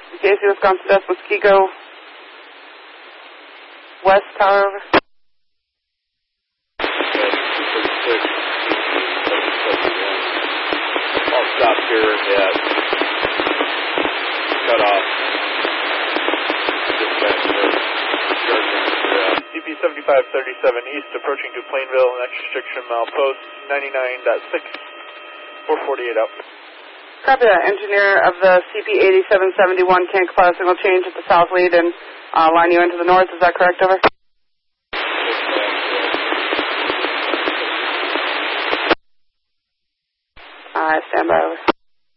JC Wisconsin Death, Muskego, West Tower, over. I'll stop here at cutoff. CP 7537 East approaching to Plainville, next restriction mile post 99.6, 448 out. Copy that. Engineer of the CP 8771 can't comply with signal change at the south lead and line you into the north. Is that correct, over?